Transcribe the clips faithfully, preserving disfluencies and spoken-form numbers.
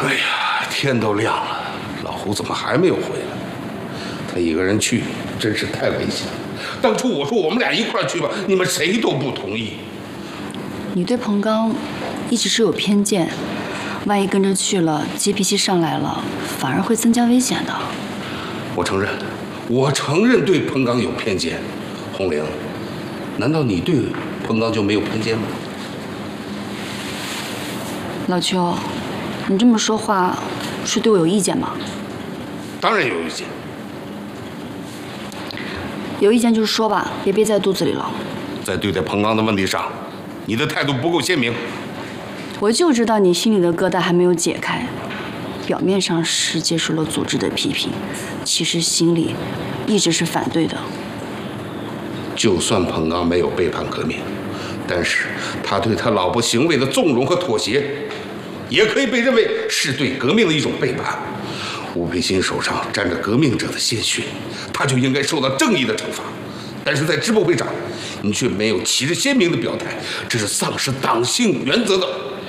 哎呀，天都亮了，老胡怎么还没有回来？他一个人去真是太危险了。当初我说我们俩一块儿去吧，你们谁都不同意。 你对彭刚一直是有偏见，万一跟着去了，急脾气上来了，反而会增加危险的。 我承认，我承认对彭刚有偏见。红玲，难道你对彭刚就没有偏见吗？ 老邱，你这么说话是对我有意见吗？ 当然有意见。 有意见就说吧，别憋在肚子里了。 在对待彭刚的问题上，你的态度不够鲜明。 我就知道你心里的疙瘩还没有解开，表面上是接受了组织的批评，其实心里一直是反对的。 就算彭刚没有背叛革命，但是他对他老婆行为的纵容和妥协，也可以被认为是对革命的一种背叛。吴培新手上沾着革命者的鲜血，他就应该受到正义的惩罚。但是在支部会长，你却没有旗帜鲜明的表态，这是丧失党性原则的。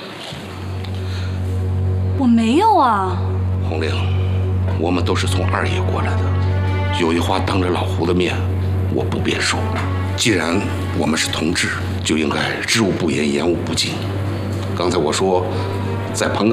我没有啊。 红玲，我们都是从二野过来的，有些话当着老胡的面，我不便说。既然我们是同志，就应该知无不言，言无不尽。刚才我说，在彭刚